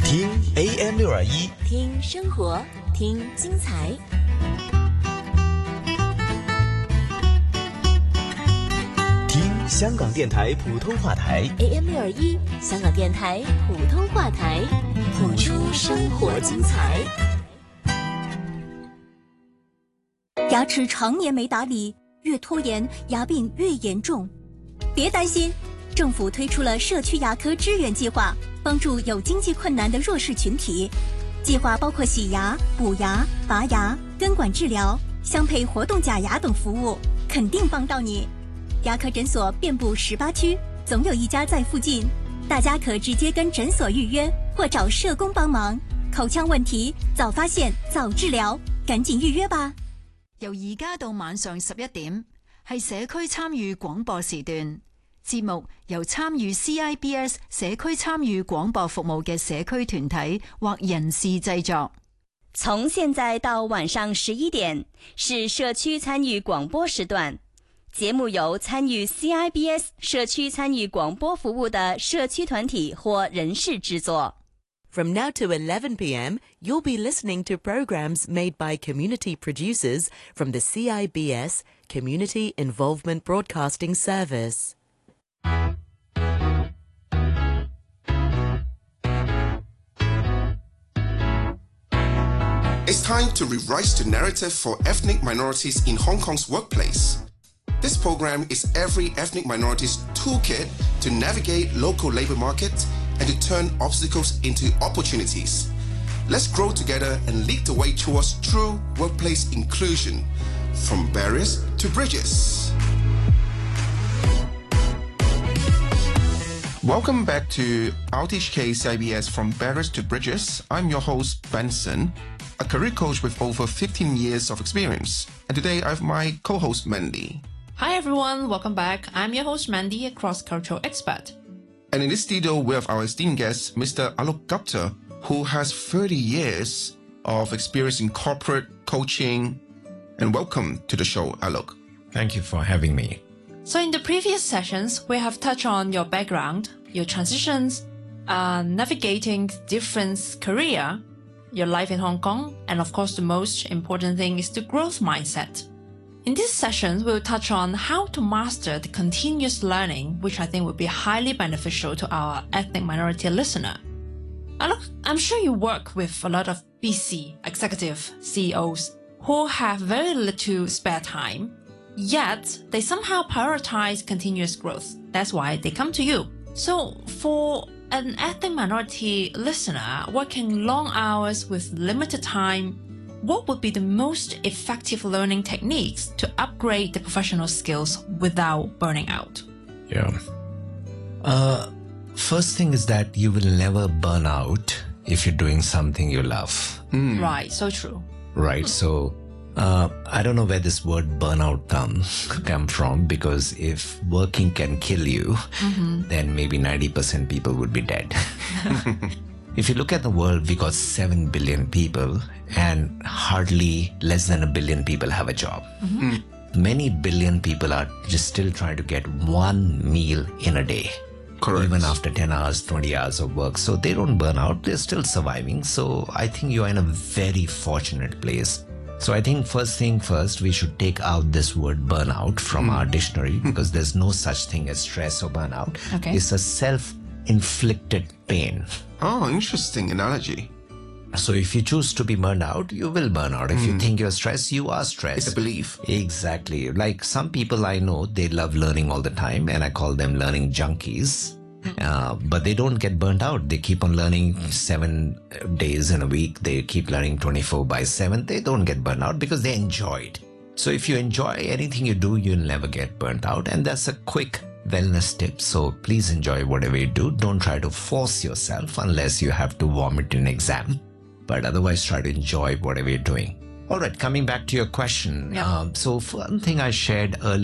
听 AM621， 听生活，听精彩。 听香港电台普通话台 AM621，香港电台普通话台，谱出生活精彩。 牙齿常年没打理，越拖延，牙病越严重。别担心，政府推出了社区牙科支援计划，帮助有经济困难的弱势群体。计划包括洗牙、补牙、拔牙、根管治疗、镶配活动假牙等服务，肯定帮到你。牙科诊所遍布18区，总有一家在附近，大家可直接跟诊所预约，或找社工帮忙。口腔問題早發現早治療，趕緊預約吧。 由而家到晚上11點，係社區參與廣播時段。節目由參與 CIBS 社區參與廣播服務嘅社區團體或人士製作。 從現在到晚上11點，是社區參與廣播時段。節目由參與 CIBS 社區參與廣播服務的社區團體或人士製作。 From now to 11 p.m., you'll be listening to programs made by community producers from the CIBS Community Involvement Broadcasting Service. It's time to rewrite the narrative for ethnic minorities in Hong Kong's workplace. This program is every ethnic minority's toolkit to navigate local labor markets and to turn obstacles into opportunities. Let's grow together and lead the way towards true workplace inclusion, from barriers to bridges. Welcome back to RTHK CIBS From Barriers to Bridges. I'm your host, Benson, a career coach with over 15 years of experience. And today I have my co-host, Mandy. Hi everyone, welcome back. I'm your host Mandy, a cross-cultural expert. And in this studio, we have our esteemed guest, Mr. Alok Gupta, who has 30 years of experience in corporate coaching. And welcome to the show, Alok. Thank you for having me. So in the previous sessions, we have touched on your background, your transitions, navigating different career, your life in Hong Kong, and of course the most important thing is the growth mindset. In this session, we'll touch on how to master the continuous learning, which I think would be highly beneficial to our ethnic minority listener. Look, I'm sure you work with a lot of BC executive CEOs who have very little spare time, yet they somehow prioritize continuous growth. That's why they come to you. So for an ethnic minority listener working long hours with limited time, what would be the most effective learning techniques to upgrade the professional skills without burning out? Yeah. First thing is that you will never burn out if you're doing something you love. Right, so true. Right, so I don't know where this word burnout come from, because if working can kill you, then maybe 90% people would be dead. If you look at the world, we got 7 billion people and hardly less than 1 billion people have a job. Many billion people are just still trying to get one meal in a day. Correct. Even after 10 hours, 20 hours of work. So they don't burn out. They're still surviving. So I think you're in a very fortunate place. So I think first thing first, we should take out this word burnout from our dictionary, because there's no such thing as stress or burnout. Okay. It's a self-inflicted pain. Oh, interesting analogy. So if you choose to be burned out, you will burn out. If you think you're stressed, you are stressed. It's a belief. Exactly. Like some people I know, they love learning all the time, and I call them learning junkies. But they don't get burnt out. They keep on learning 7 days in a week. They keep learning 24/7. They don't get burnt out because they enjoy it. So if you enjoy anything you do, you'll never get burnt out. And that's a quick wellness tip. So please enjoy whatever you do. Don't try to force yourself unless you have to vomit in exam. But otherwise, try to enjoy whatever you're doing. All right, coming back to your question. Yeah. So one thing I shared earlier